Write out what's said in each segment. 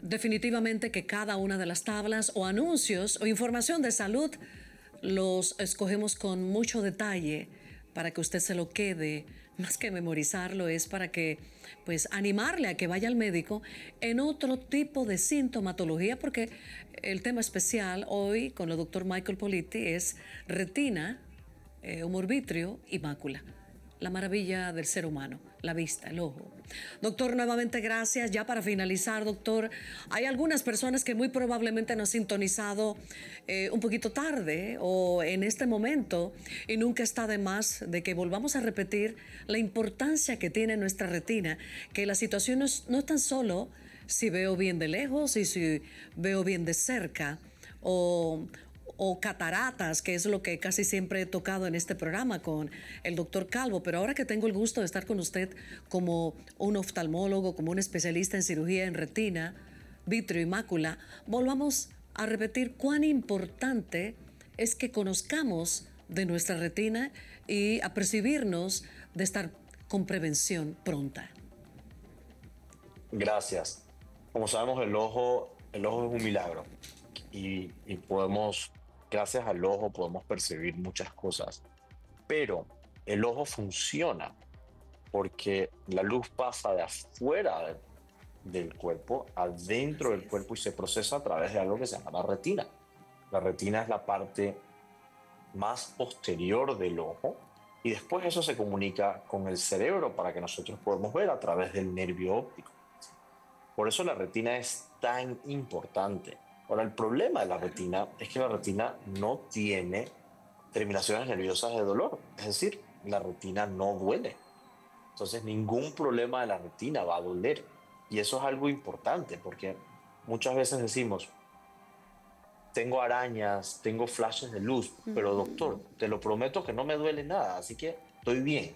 Definitivamente que cada una de las tablas o anuncios o información de salud los escogemos con mucho detalle para que usted se lo quede, más que memorizarlo, es para que, pues, animarle a que vaya al médico en otro tipo de sintomatología, porque el tema especial hoy con el doctor Michael Politi es retina, humor vitrio y mácula. La maravilla del ser humano, la vista, el ojo. Doctor, nuevamente gracias. Ya para finalizar, doctor, hay algunas personas que muy probablemente nos han sintonizado un poquito tarde o en este momento, y nunca está de más de que volvamos a repetir la importancia que tiene nuestra retina, que la situación no es tan solo si veo bien de lejos y si veo bien de cerca, o cataratas, que es lo que casi siempre he tocado en este programa con el doctor Calvo, pero ahora que tengo el gusto de estar con usted como un oftalmólogo, como un especialista en cirugía en retina, vitrio y mácula, volvamos a repetir cuán importante es que conozcamos de nuestra retina y apercibirnos de estar con prevención pronta. Gracias. Como sabemos, el ojo es un milagro y podemos, gracias al ojo, podemos percibir muchas cosas. Pero el ojo funciona porque la luz pasa de afuera del cuerpo adentro Así del es. cuerpo y se procesa a través de algo que se llama la retina. La retina es la parte más posterior del ojo y después eso se comunica con el cerebro para que nosotros podamos ver a través del nervio óptico. Por eso la retina es tan importante. Ahora, el problema de la Claro. retina es que la retina no tiene terminaciones nerviosas de dolor. Es decir, la retina no duele. Entonces, ningún problema de la retina va a doler. Y eso es algo importante porque muchas veces decimos, tengo arañas, tengo flashes de luz, pero doctor, te lo prometo que no me duele nada, así que estoy bien.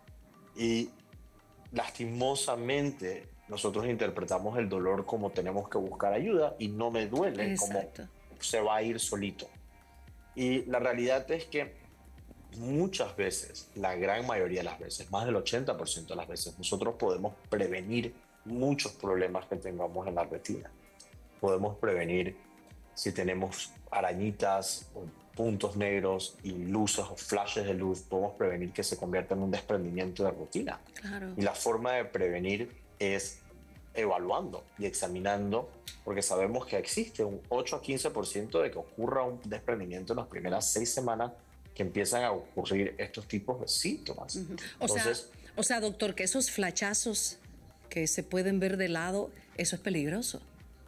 Y lastimosamente nosotros interpretamos el dolor como tenemos que buscar ayuda y no me duele como Exacto. se va a ir solito. Y la realidad es que muchas veces, la gran mayoría de las veces, más del 80% de las veces, nosotros podemos prevenir muchos problemas que tengamos en la retina. Podemos prevenir si tenemos arañitas o puntos negros y luces o flashes de luz, podemos prevenir que se convierta en un desprendimiento de retina. Claro. Y la forma de prevenir es evaluando y examinando, porque sabemos que existe un 8 a 15% de que ocurra un desprendimiento en las primeras 6 semanas que empiezan a ocurrir estos tipos de síntomas. O sea, Entonces, doctor, que esos flachazos que se pueden ver de lado, eso es peligroso.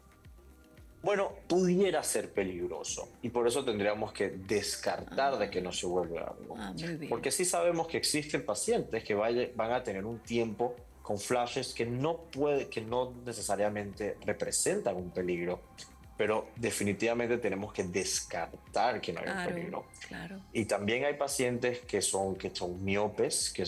bueno, pudiera ser peligroso y por eso tendríamos que descartar de que no se vuelva algo. Muy bien. Porque sí sabemos que existen pacientes que van a tener un tiempo con flashes que no necesariamente representan un peligro, pero definitivamente tenemos que descartar que no hay un Claro, peligro. claro. Y también hay pacientes que son miopes, que